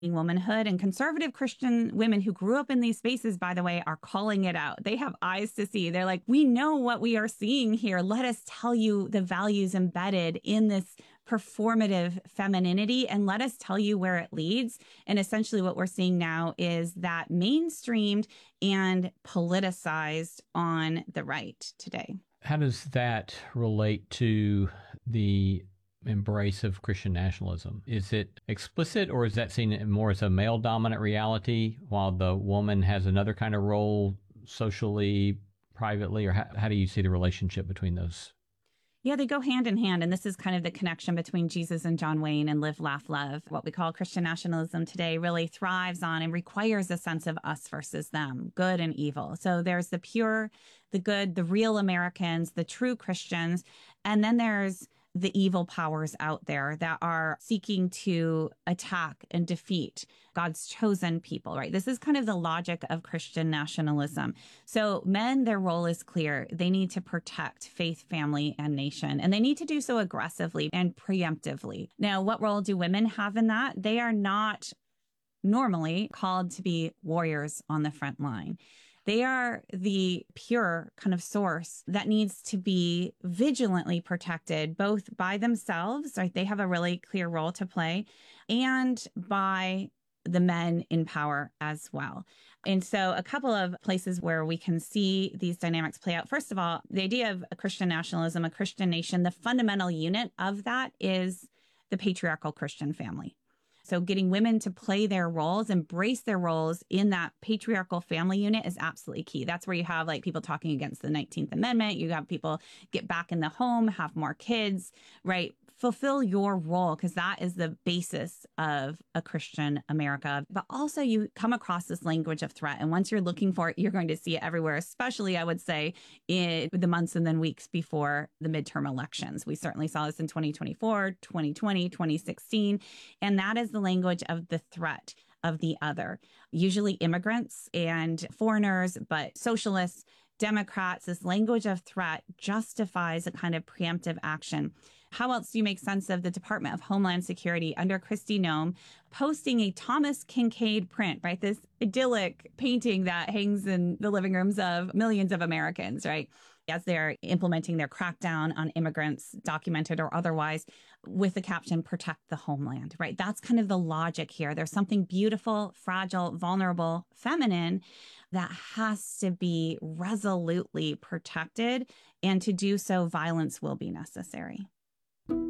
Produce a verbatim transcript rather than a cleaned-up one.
womanhood. And conservative Christian women who grew up in these spaces, by the way, are calling it out. They have eyes to see. They're like, we know what we are seeing here. Let us tell you the values embedded in this performative femininity, and let us tell you where it leads. And essentially what we're seeing now is that mainstreamed and politicized on the right today. How does that relate to the embrace of Christian nationalism? Is it explicit, or is that seen more as a male dominant reality while the woman has another kind of role socially, privately, or how, how do you see the relationship between those? Yeah, they go hand in hand. And this is kind of the connection between Jesus and John Wayne and Live, Laugh, Love. What we call Christian nationalism today really thrives on and requires a sense of us versus them, good and evil. So there's the pure, the good, the real Americans, the true Christians. And then there's the evil powers out there that are seeking to attack and defeat God's chosen people, right? This is kind of the logic of Christian nationalism. So men, their role is clear. They need to protect faith, family, and nation, and they need to do so aggressively and preemptively. Now, what role do women have in that? They are not normally called to be warriors on the front line. They are the pure kind of source that needs to be vigilantly protected, both by themselves, right? They have a really clear role to play, and by the men in power as well. And so a couple of places where we can see these dynamics play out. First of all, the idea of a Christian nationalism, a Christian nation, the fundamental unit of that is the patriarchal Christian family. So getting women to play their roles, embrace their roles in that patriarchal family unit is absolutely key. That's where you have like people talking against the nineteenth Amendment. You have people get back in the home, have more kids, right? Fulfill your role, because that is the basis of a Christian America. But also you come across this language of threat. And once you're looking for it, you're going to see it everywhere, especially I would say in the months and then weeks before the midterm elections. We certainly saw this in twenty twenty-four, twenty twenty, twenty sixteen. And that is the language of the threat of the other, usually immigrants and foreigners, but socialists, Democrats. This language of threat justifies a kind of preemptive action. How else do you make sense of the Department of Homeland Security under Kristi Noem posting a Thomas Kinkade print, right? This idyllic painting that hangs in the living rooms of millions of Americans, right? As they're implementing their crackdown on immigrants, documented or otherwise, with the caption, protect the homeland, right? That's kind of the logic here. There's something beautiful, fragile, vulnerable, feminine that has to be resolutely protected. And to do so, violence will be necessary.